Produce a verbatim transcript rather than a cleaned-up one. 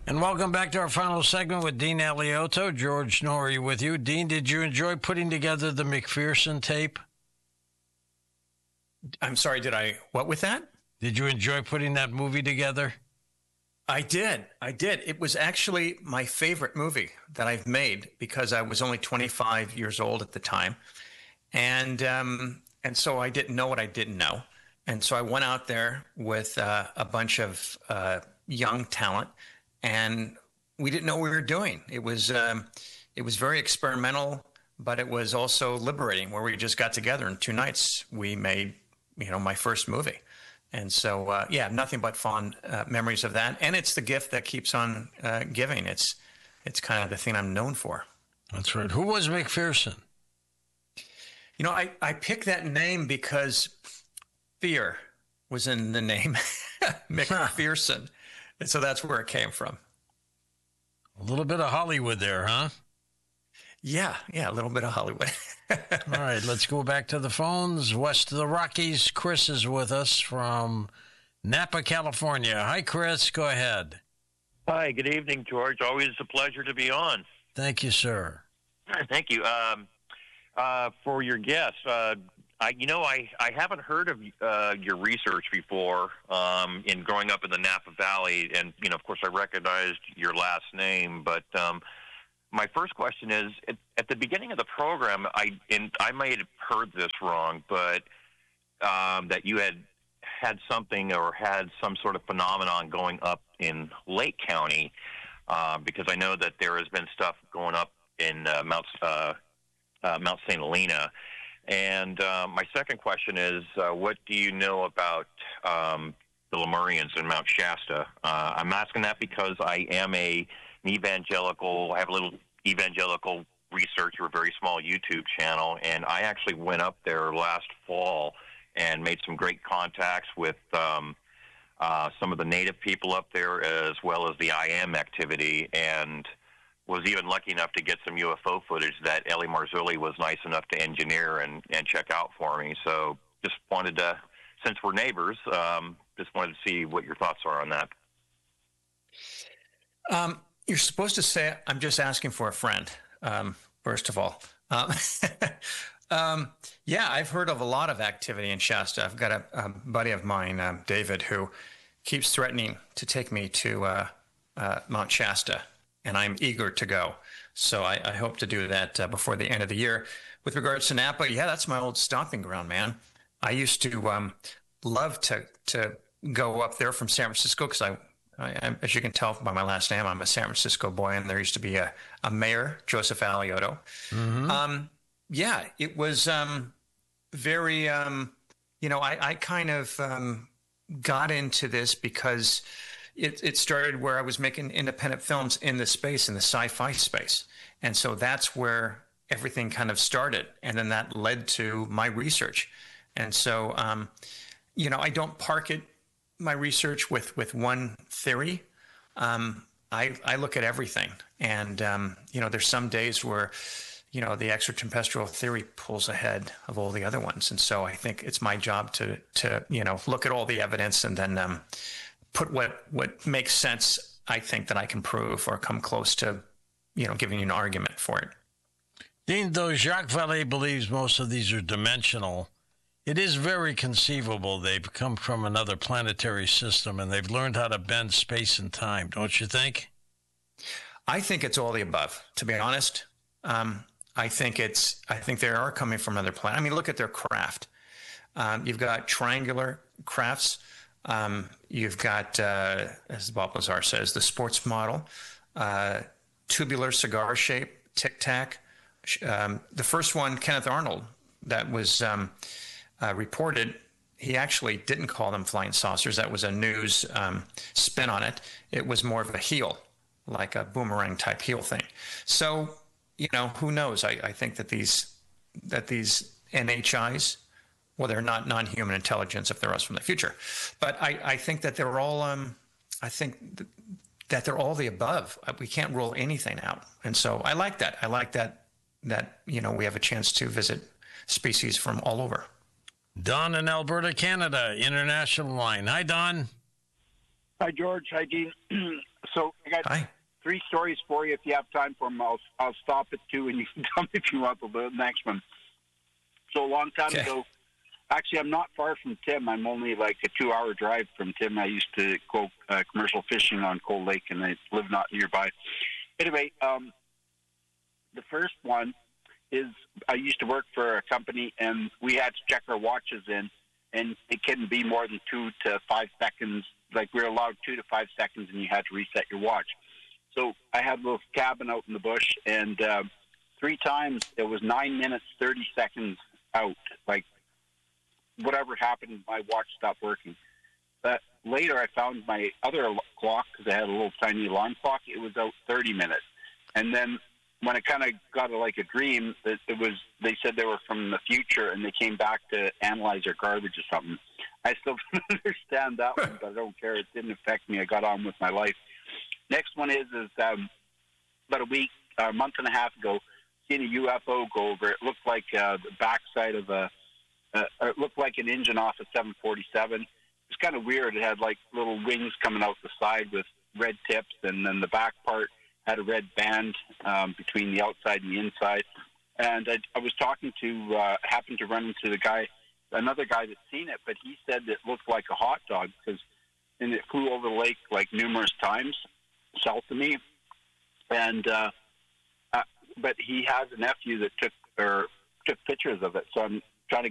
And welcome back to our final segment with Dean Alioto. George Noory with you. Dean, did you enjoy putting together the McPherson tape? I'm sorry, did I, what with that? Did you enjoy putting that movie together? I did. I did. It was actually my favorite movie that I've made because I was only twenty-five years old at the time. And um, and so I didn't know what I didn't know. And so I went out there with uh, a bunch of uh, young talent, and we didn't know what we were doing. It was um, it was very experimental, but it was also liberating, where we just got together in two nights. We made, you know, my first movie. And so, uh, yeah, nothing but fond uh, memories of that. And it's the gift that keeps on uh, giving. It's it's kind of the thing I'm known for. That's right. Who was McPherson? You know, I, I picked that name because fear was in the name, McPherson. And so that's where it came from. A little bit of Hollywood there, huh? Yeah, yeah, a little bit of Hollywood. All right, let's go back to the phones. West of the Rockies, Chris is with us from Napa, California. Hi, Chris. Go ahead. Hi, good evening, George. Always a pleasure to be on. Thank you, sir. Thank you. Um, uh, for your guest, uh, I, you know, I, I haven't heard of uh, your research before um, in growing up in the Napa Valley. And, you know, of course, I recognized your last name, but um, my first question is, at, at the beginning of the program, I and I may have heard this wrong, but um, that you had had something or had some sort of phenomenon going up in Lake County, uh, because I know that there has been stuff going up in uh, Mount uh, uh, Mount Saint Helena. And uh, my second question is, uh, what do you know about um, the Lemurians in Mount Shasta? Uh, I'm asking that because I am a an evangelical. I have a little evangelical researcher, a very small YouTube channel, and I actually went up there last fall and made some great contacts with um, uh, some of the native people up there, as well as the I M activity, and was even lucky enough to get some U F O footage that Ellie Marzulli was nice enough to engineer and, and check out for me. So just wanted to, since we're neighbors, um, just wanted to see what your thoughts are on that. Um, you're supposed to say, I'm just asking for a friend, um, first of all. Um, um, yeah, I've heard of a lot of activity in Shasta. I've got a, a buddy of mine, um, David, who keeps threatening to take me to uh, uh, Mount Shasta, and I'm eager to go. So I, I hope to do that uh, before the end of the year. With regards to Napa, yeah, that's my old stomping ground, man. I used to um, love to to go up there from San Francisco because I, I, as you can tell by my last name, I'm a San Francisco boy, and there used to be a, a mayor, Joseph Alioto. Mm-hmm. Um, yeah, it was um, very, um, you know, I, I kind of um, got into this because It, it started where I was making independent films in the space, in the sci-fi space. And so that's where everything kind of started. And then that led to my research. And so, um, you know, I don't park it, my research with, with one theory. Um, I, I look at everything. And, um, you know, there's some days where, you know, the extraterrestrial theory pulls ahead of all the other ones. And so I think it's my job to, to you know, look at all the evidence and then um, put what, what makes sense, I think, that I can prove or come close to, you know, giving you an argument for it. Dean, though Jacques Vallée believes most of these are dimensional, it is very conceivable they've come from another planetary system and they've learned how to bend space and time, don't you think? I think it's all the above, to be honest. Um, I think it's, I think they are coming from another planet. I mean, look at their craft. Um, you've got triangular crafts. Um, you've got, uh, as Bob Lazar says, the sports model, uh, tubular cigar shape, Tic Tac. Um, the first one, Kenneth Arnold, that was um, uh, reported, he actually didn't call them flying saucers. That was a news um, spin on it. It was more of a heel, like a boomerang type heel thing. So, you know, who knows? I, I think that these that these N H Is, well, they're not non-human intelligence if they're us from the future, but I, I think that they're all. Um, I think th- that they're all the above. We can't rule anything out, and so I like that. I like that. That you know we have a chance to visit species from all over. Don in Alberta, Canada, international line. Hi, Don. Hi, George. Hi, Dean. So I got Hi. three stories for you if you have time for them. I'll, I'll stop at two and you can tell me if you want the next one. So a long time Okay. ago, actually, I'm not far from Tim. I'm only like a two-hour drive from Tim. I used to go uh, commercial fishing on Cold Lake, and I live not nearby. Anyway, um, the first one is I used to work for a company, and we had to check our watches in, and it couldn't be more than two to five seconds. Like, we were allowed two to five seconds, and you had to reset your watch. So I had a little cabin out in the bush, and uh, three times it was nine minutes, thirty seconds out. Like, whatever happened, my watch stopped working. But later I found my other clock, because I had a little tiny alarm clock. It was out thirty minutes. And then when it kind of got like a dream, it, it was, they said they were from the future, and they came back to analyze their garbage or something. I still don't understand that one, but I don't care. It didn't affect me. I got on with my life. Next one is, is um, about a week, a month and a half ago, seen a U F O go over. It looked like uh, the backside of a, uh, it looked like an engine off a seven forty-seven. It was kind of weird. It had like little wings coming out the side with red tips, and then the back part had a red band um, between the outside and the inside. And I, I was talking to, uh, happened to run into the guy, another guy that's seen it, but he said it looked like a hot dog, because and it flew over the lake like numerous times south of me. And uh, uh, but he has a nephew that took or took pictures of it. So I'm